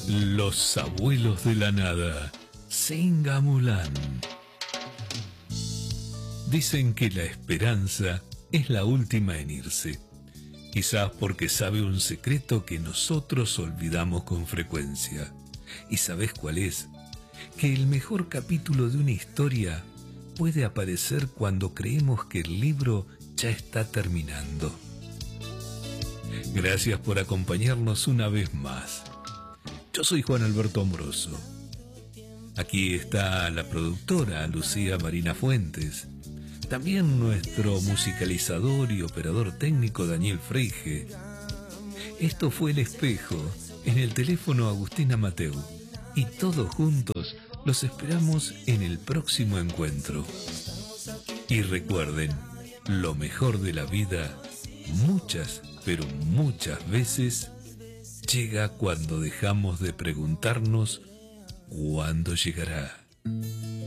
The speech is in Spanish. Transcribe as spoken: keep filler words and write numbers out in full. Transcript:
Los abuelos de la nada, Senga Mulan. Dicen que la esperanza es la última en irse, quizás porque sabe un secreto que nosotros olvidamos con frecuencia. ¿Y sabés cuál es? Que el mejor capítulo de una historia puede aparecer cuando creemos que el libro ya está terminando. Gracias por acompañarnos una vez más. Yo soy Juan Alberto Amoroso. Aquí está la productora Lucía Marina Fuentes. También nuestro musicalizador y operador técnico Daniel Freige. Esto fue El Espejo, en el teléfono Agustina Mateu. Y todos juntos los esperamos en el próximo encuentro. Y recuerden, lo mejor de la vida, muchas, pero muchas veces, llega cuando dejamos de preguntarnos cuándo llegará.